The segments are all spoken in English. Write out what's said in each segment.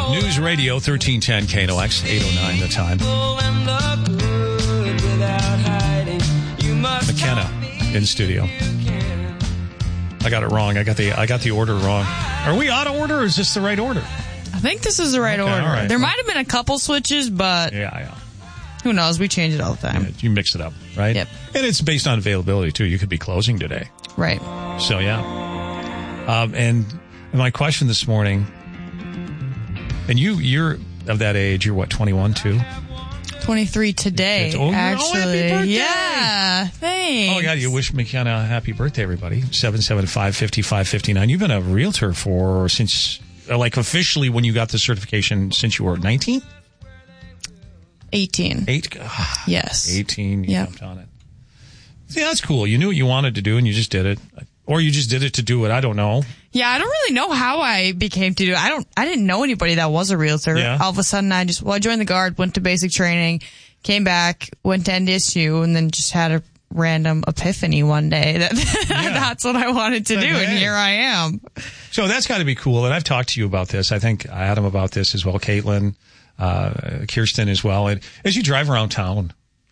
News Radio 1310 KNOX 809 the time. McKenna in studio. I got it wrong. I got the order wrong. Are we out of order or is this the right order? I think this is the right order. Right. There might have been a couple switches, but who knows? We change it all the time. Yeah, you mix it up, right? Yep. And it's based on availability, too. You could be closing today. Right. So, yeah. And my question this morning, and you're of that age, you're what, 21, too? 23 today, actually. Happy birthday. Yeah, thanks. Oh, yeah, you wish McKenna a happy birthday, everybody. 775-5559. You've been a realtor since, officially when you got the certification since you were 19? 18. Yes. 18, you jumped on it. See, that's cool. You knew what you wanted to do and you just did it. Or you just did it to do it. I don't know. Yeah, I don't really know how I became to do it. I didn't know anybody that was a realtor. Yeah. All of a sudden, I joined the Guard, went to basic training, came back, went to NDSU, and then just had a random epiphany one day that that's what I wanted to do, and here I am. So that's got to be cool. And I've talked to you about this. I think Adam about this as well, Caitlin, Kirsten as well. And as you drive around town,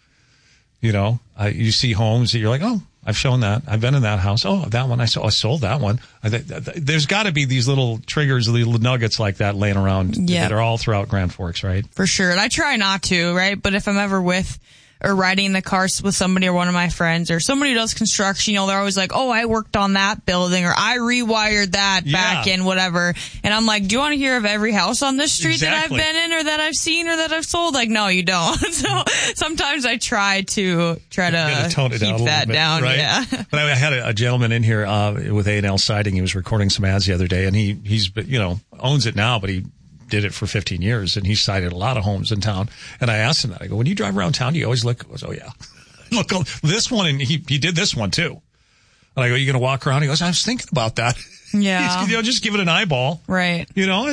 you see homes that you're like, oh, I've shown that. I've been in that house. Oh, that one I sold that one. There's got to be these little triggers, little nuggets like that laying around that are all throughout Grand Forks, right? For sure. And I try not to, right? But if I'm ever with or riding in the car with somebody or one of my friends or somebody who does construction, they're always like, oh, I worked on that building or I rewired that back in whatever. And I'm like, do you want to hear of every house on this street that I've been in or that I've seen or that I've sold? Like, no, you don't. So sometimes I try to tone it keep that down. Right? Yeah. But I had a gentleman in here with A&L Siding. He was recording some ads the other day and he's owns it now, but he did it for 15 years, and he sided a lot of homes in town. And I asked him that. I go, when you drive around town, do you always look? He goes, oh, yeah. Look, this one, and he did this one, too. And I go, you going to walk around? He goes, I was thinking about that. Yeah. Just give it an eyeball. Right.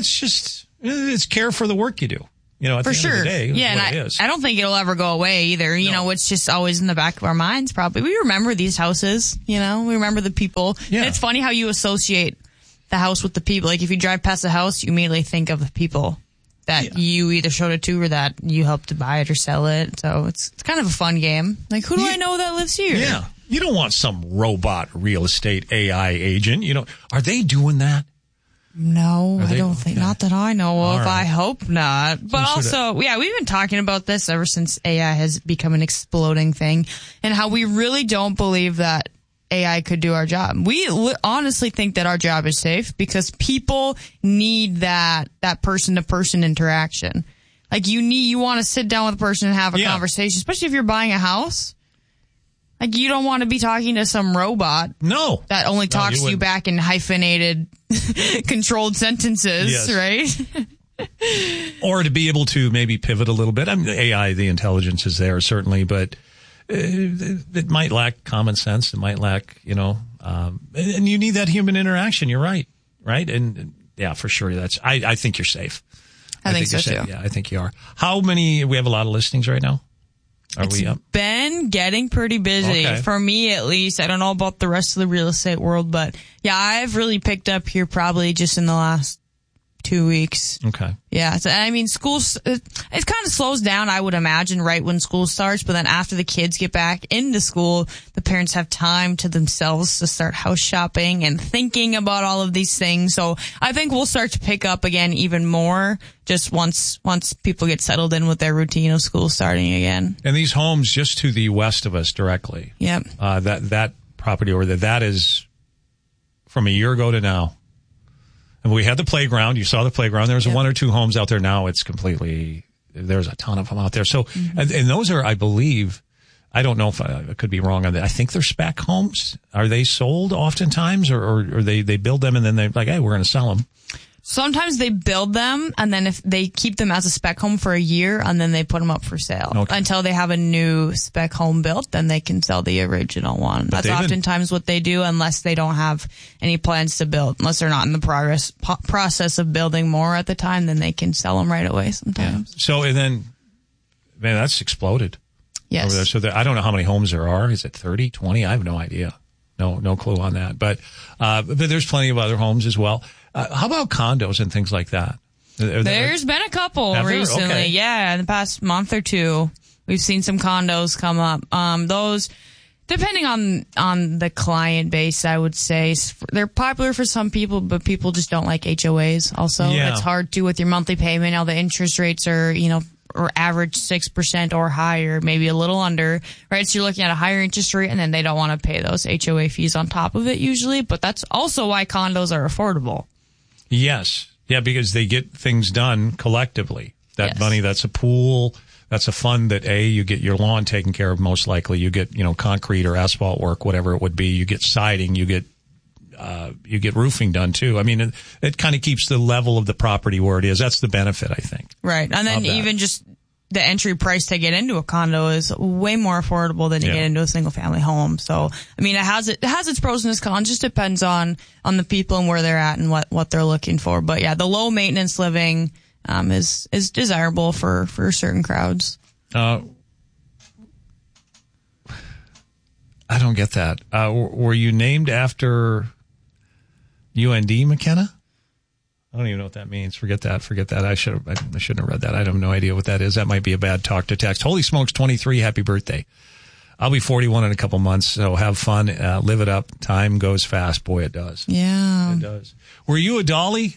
It's care for the work you do. At for the end of the day, yeah, what it is. I don't think it'll ever go away either. It's just always in the back of our minds, probably. We remember these houses, we remember the people. Yeah. And it's funny how you associate the house with the people. Like if you drive past a house, you immediately think of the people that you either showed it to or that you helped to buy it or sell it. So it's kind of a fun game. Like, who do I know that lives here? Yeah. You don't want some robot real estate AI agent. Are they doing that? No, I don't think. Not that I know of. Right. I hope not. But also, we've been talking about this ever since AI has become an exploding thing and how we really don't believe that AI could do our job. We honestly think that our job is safe because people need that person-to-person interaction. Like you want to sit down with a person and have a conversation, especially if you're buying a house. Like you don't want to be talking to some robot. No. That only talks to you back in hyphenated, controlled sentences, right? Or to be able to maybe pivot a little bit. I mean, AI, the intelligence is there certainly, but it might lack common sense. It might lack, and you need that human interaction. You're right. Right. And yeah, for sure. I think you're safe. I think so too. Yeah, I think you are. How many, we have a lot of listings right now? It's been getting pretty busy for me, at least. I don't know about the rest of the real estate world, but yeah, I've really picked up here probably just in the last 2 weeks. Okay. Yeah. So, I mean, schools, it kind of slows down, I would imagine, right when school starts. But then after the kids get back into school, the parents have time to themselves to start house shopping and thinking about all of these things. So I think we'll start to pick up again even more just once people get settled in with their routine of school starting again. And these homes just to the west of us directly. Yep. That property over there, that is from a year ago to now. And we had the playground. You saw the playground. There's one or two homes out there now. It's completely, there's a ton of them out there. So, and those are, I believe, I don't know if I could be wrong on that. I think they're spec homes. Are they sold oftentimes or they build them and then they're like, hey, we're going to sell them? Sometimes they build them and then if they keep them as a spec home for a year and then they put them up for sale until they have a new spec home built, then they can sell the original one. That's oftentimes what they do unless they don't have any plans to build. Unless they're not in the process of building more at the time, then they can sell them right away sometimes. Yeah. So, and then, man, that's exploded. Yes. Over there. So I don't know how many homes there are. Is it 30, 20? I have no idea. No clue on that. But there's plenty of other homes as well. How about condos and things like that? There's been a couple recently. Okay. Yeah, in the past month or two, we've seen some condos come up. Those, depending on the client base, I would say they're popular for some people, but people just don't like HOAs. Also, it's hard to with your monthly payment. Now the interest rates are, or average 6% or higher, maybe a little under, right? So you're looking at a higher interest rate, and then they don't want to pay those HOA fees on top of it usually. But that's also why condos are affordable. Yes. Yeah, because they get things done collectively. That money, that's a pool, that's a fund that, you get your lawn taken care of most likely. You get, concrete or asphalt work, whatever it would be. You get siding, you get roofing done too. I mean, it kind of keeps the level of the property where it is. That's the benefit, I think. Right. And then even just the entry price to get into a condo is way more affordable than to get into a single family home. So, I mean, it has its pros and its cons. Just depends on the people and where they're at and what they're looking for. But yeah, the low maintenance living, is desirable for certain crowds. I don't get that. Were you named after UND, McKenna? I don't even know what that means. Forget that. I shouldn't have read that. I have no idea what that is. That might be a bad talk to text. Holy smokes, 23. Happy birthday. I'll be 41 in a couple months, so have fun. Live it up. Time goes fast. Boy, it does. Yeah. It does. Were you a Dolly,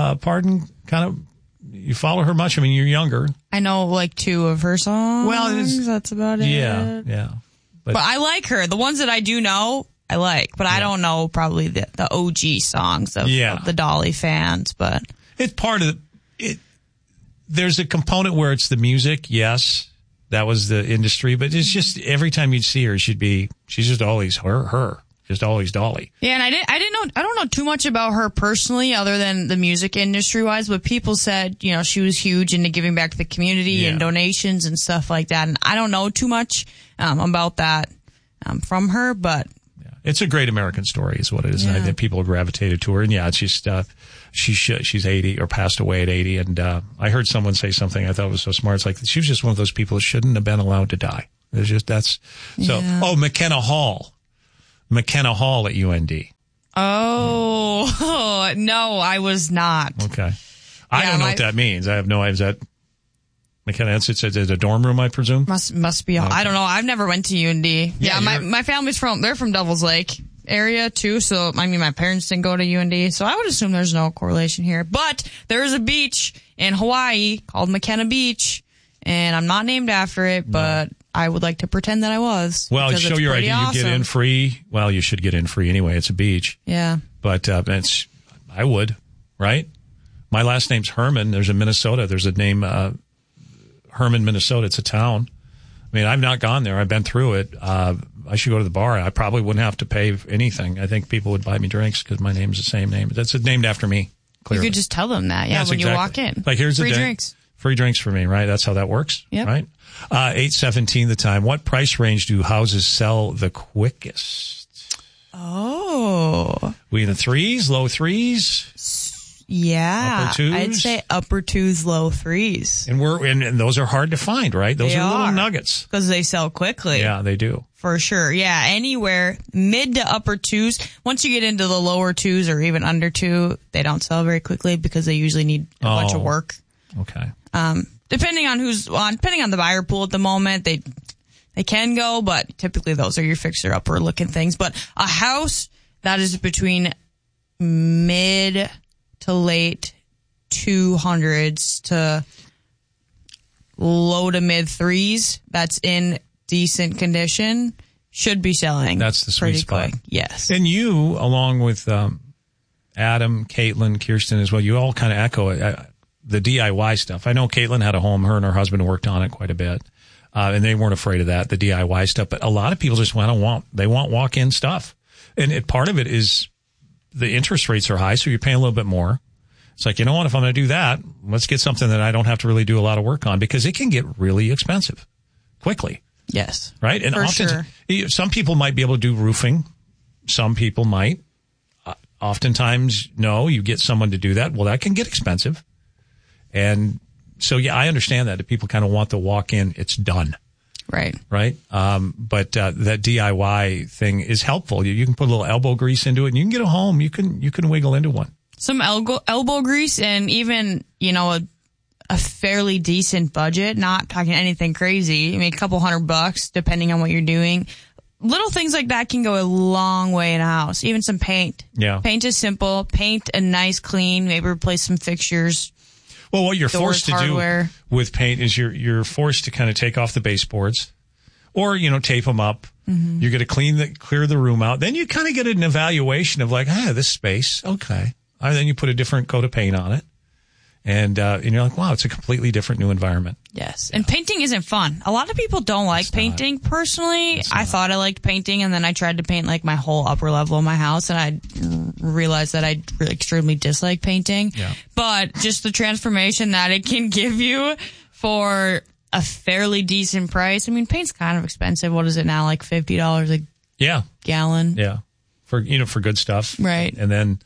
you follow her much? I mean, you're younger. I know like 2 of her songs. Well, that's about it. Yeah. But I like her. The ones that I do know, I like, but I don't know probably the OG songs of the Dolly fans, but it's part of it. There's a component where it's the music. Yes, that was the industry, but it's just every time you'd see her, she's just always her, just always Dolly. Yeah. And I don't know too much about her personally other than the music industry wise, but people said, she was huge into giving back to the community and donations and stuff like that. And I don't know too much, about that, from her, but it's a great American story is what it is. And I think people gravitated to her. And it's just, she's 80 or passed away at 80. And, I heard someone say something I thought was so smart. It's like, she was just one of those people that shouldn't have been allowed to die. It's just, McKenna Hall at UND. Oh, no, I was not. Okay. I don't know what that means. I have no idea. Is that McKenna? It's a dorm room, I presume? Must be. Okay. I don't know. I've never went to UND. Yeah, my family's they're from Devil's Lake area too. So, I mean, my parents didn't go to UND. So I would assume there's no correlation here. But there is a beach in Hawaii called McKenna Beach. And I'm not named after it, but I would like to pretend that I was. Well, to show your ID, awesome. You get in free. Well, you should get in free anyway. It's a beach. Yeah. But I would, right? My last name's Herman. There's a Minnesota. There's a name, Herman, Minnesota. It's a town. I mean, I've not gone there. I've been through it. I should go to the bar. I probably wouldn't have to pay anything. I think people would buy me drinks because my name's the same name. That's named after me. Clearly. You could just tell them that. Yeah, when you walk in. Like, here's free the drinks. Free drinks for me, right? That's how that works, right? 8:17 the time. What price range do houses sell the quickest? Oh. We in the 3s, low 3s? Yeah. Upper 2s? I'd say upper 2s, low 3s. And those are hard to find, right? Those are little nuggets. Because they sell quickly. Yeah, they do. For sure. Yeah, anywhere mid to upper 2s. Once you get into the lower 2s or even under 2, they don't sell very quickly because they usually need a bunch of work. Okay. Depending on the buyer pool at the moment, they can go, but typically those are your fixer-upper looking things. But a house that is between mid to late 200s to low to mid 3s, that's in decent condition, should be selling. That's the sweet spot. Quick. Yes. And you, along with Adam, Caitlin, Kirsten as well, you all kind of echo it. The DIY stuff. I know Caitlin had a home. Her and her husband worked on it quite a bit. And they weren't afraid of that, the DIY stuff. But a lot of people just want walk-in stuff. And part of it is the interest rates are high, so you're paying a little bit more. It's like, you know what, if I'm going to do that, let's get something that I don't have to really do a lot of work on because it can get really expensive quickly. Yes. Right? And often, some people might be able to do roofing. Some people might. Oftentimes, no, you get someone to do that. Well, that can get expensive. And so, yeah, I understand that. If people kind of want the walk-in, it's done. Right. Right? But that DIY thing is helpful. You can put a little elbow grease into it, and you can get a home. You can wiggle into one. some elbow grease, and even, a fairly decent budget, not talking anything crazy. I mean, a couple $100 depending on what you're doing. Little things like that can go a long way in a house. Even some paint. Yeah. Paint is simple. Paint a nice clean, maybe replace some fixtures. Well, what you're forced to hardware. do with paint is you're forced to kind of take off the baseboards or, tape them up. Mm-hmm. You're going to clear the room out. Then you kind of get an evaluation of like, this space. Okay. And then you put a different coat of paint on it. And you're like, wow, it's a completely different new environment. Yes. Yeah. And painting isn't fun. A lot of people don't like painting. Personally, I thought I liked painting, and then I tried to paint like my whole upper level of my house, and I realized that I really extremely dislike painting. Yeah. But just the transformation that it can give you for a fairly decent price. I mean, paint's kind of expensive. What is it now? Like $50 a gallon? Yeah. For good stuff. Right. And then,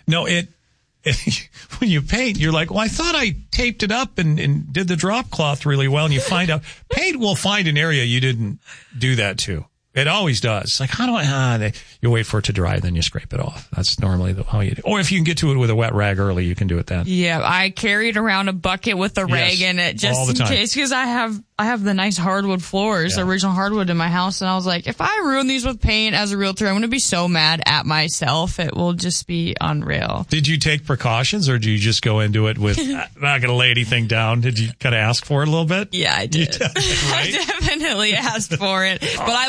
when you paint, you're like, well, I thought I taped it up and did the drop cloth really well. And you find out paint will find an area you didn't do that to. It always does. It's like, how do you wait for it to dry, then you scrape it off. That's normally how you do. Or if you can get to it with a wet rag early, you can do it then. Yeah, I carried around a bucket with a rag in it just in case, because I have the nice hardwood floors, original hardwood in my house, and I was like, if I ruin these with paint as a realtor, I'm going to be so mad at myself. It will just be unreal. Did you take precautions, or did you just go into it with, I'm not going to lay anything down? Did you kind of ask for it a little bit? Yeah, I did. Right? I definitely asked for it, but I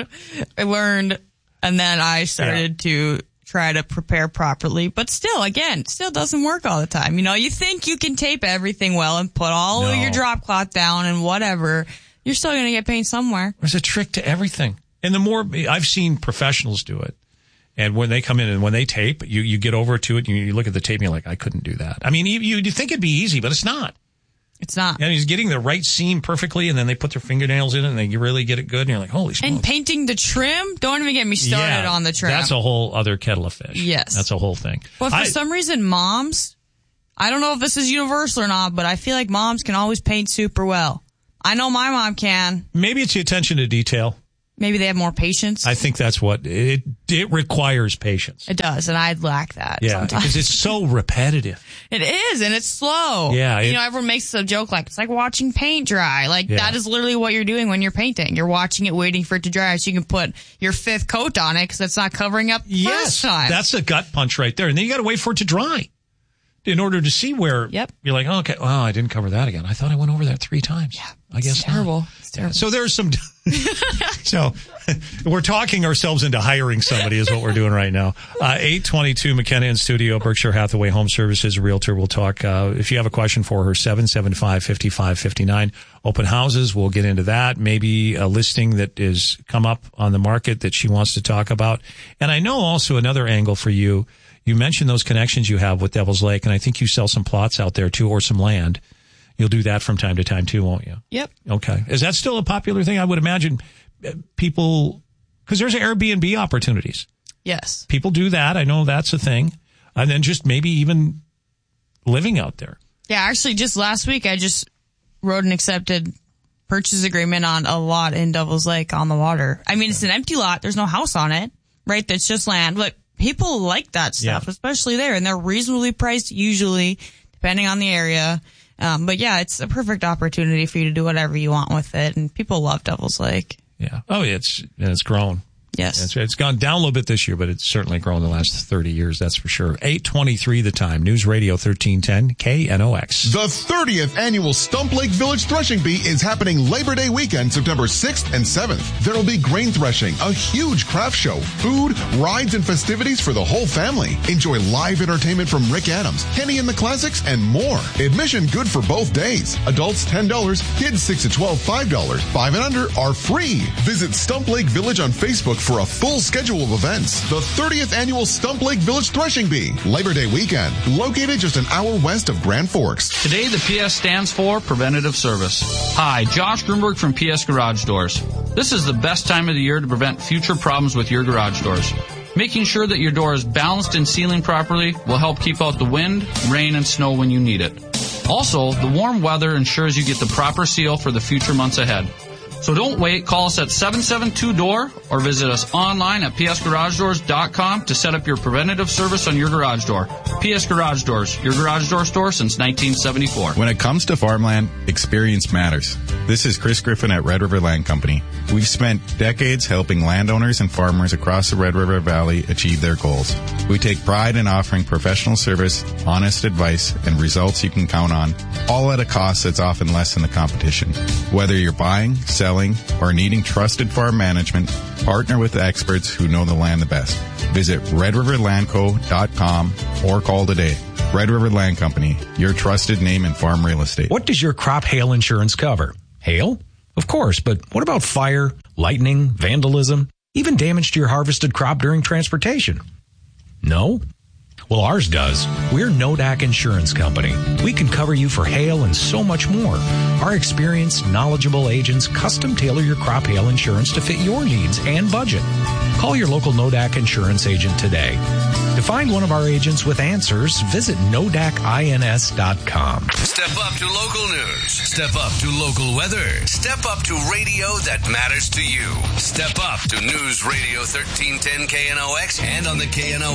learned, and then I started to try to prepare properly, but still doesn't work all the time. You think you can tape everything well and put all of your drop cloth down and whatever. You're still going to get paint somewhere. There's a trick to everything. And the more I've seen professionals do it, and when they come in and when they tape, you get over to it and you look at the tape and you're like, I couldn't do that. I mean, you think it'd be easy, but it's not. It's not. And he's getting the right seam perfectly, and then they put their fingernails in it, and they really get it good, and you're like, holy smokes. And painting the trim? Don't even get me started on the trim. That's a whole other kettle of fish. Yes. That's a whole thing. But for some reason, moms, I don't know if this is universal or not, but I feel like moms can always paint super well. I know my mom can. Maybe it's the attention to detail. Maybe they have more patience. I think that's what it requires patience. It does, and I lack that. Yeah, sometimes. because it's so repetitive. It is, and it's slow. Yeah, everyone makes a joke like it's like watching paint dry. Like that is literally what you're doing when you're painting. You're watching it, waiting for it to dry, so you can put your fifth coat on it because it's not covering up the first time. That's a gut punch right there, and then you got to wait for it to dry in order to see where you're like, oh, okay, well, I didn't cover that again. I thought I went over that 3 times. Yeah, I guess terrible. It's terrible. So there's some. So we're talking ourselves into hiring somebody is what we're doing right now. 822 McKenna in studio, Berkshire Hathaway Home Services, realtor. We'll talk. If you have a question for her, 775-5559. Open houses, we'll get into that. Maybe a listing that is come up on the market that she wants to talk about. And I know also another angle for you. You mentioned those connections you have with Devil's Lake, and I think you sell some plots out there too, or some land. You'll do that from time to time too, won't you? Yep. Okay. Is that still a popular thing? I would imagine people, because there's Airbnb opportunities. Yes. People do that. I know that's a thing. And then just maybe even living out there. Yeah, actually just last week I just wrote an accepted purchase agreement on a lot in Devil's Lake on the water. I mean, it's an empty lot. There's no house on it, right? That's just land. But people like that stuff, especially there. And they're reasonably priced usually, depending on the area. But yeah, it's a perfect opportunity for you to do whatever you want with it. And people love Devil's Lake. Yeah. Oh, it's grown. Yes. It's gone down a little bit this year, but it's certainly grown the last 30 years, that's for sure. 8:23 the time. News Radio 1310 KNOX. The 30th annual Stump Lake Village Threshing Bee is happening Labor Day weekend, September 6th and 7th. There will be grain threshing, a huge craft show, food, rides, and festivities for the whole family. Enjoy live entertainment from Rick Adams, Kenny and the Classics, and more. Admission good for both days. Adults $10, kids 6 to 12 $5. 5 and under are free. Visit Stump Lake Village on Facebook for a full schedule of events. The 30th annual Stump Lake Village Threshing Bee, Labor Day weekend, located just an hour west of Grand Forks. Today, the PS stands for Preventative Service. Hi, Josh Grunberg from PS Garage Doors. This is the best time of the year to prevent future problems with your garage doors. Making sure that your door is balanced and sealing properly will help keep out the wind, rain, and snow when you need it. Also, the warm weather ensures you get the proper seal for the future months ahead. So don't wait. Call us at 772-DOOR or visit us online at psgaragedoors.com to set up your preventative service on your garage door. PS Garage Doors, your garage door store since 1974. When it comes to farmland, experience matters. This is Chris Griffin at Red River Land Company. We've spent decades helping landowners and farmers across the Red River Valley achieve their goals. We take pride in offering professional service, honest advice, and results you can count on, all at a cost that's often less than the competition. Whether you're buying, selling, or needing trusted farm management, partner with the experts who know the land the best. Visit redriverlandco.com or call today. Red River Land Company, your trusted name in farm real estate. What does your crop hail insurance cover? Hail? Of course, but what about fire, lightning, vandalism, even damage to your harvested crop during transportation? No? Well, ours does. We're Nodak Insurance Company. We can cover you for hail and so much more. Our experienced, knowledgeable agents custom tailor your crop hail insurance to fit your needs and budget. Call your local Nodak Insurance agent today. To find one of our agents with answers, visit nodakins.com. Step up to local news. Step up to local weather. Step up to radio that matters to you. Step up to News Radio 1310 KNOX and on the KNOX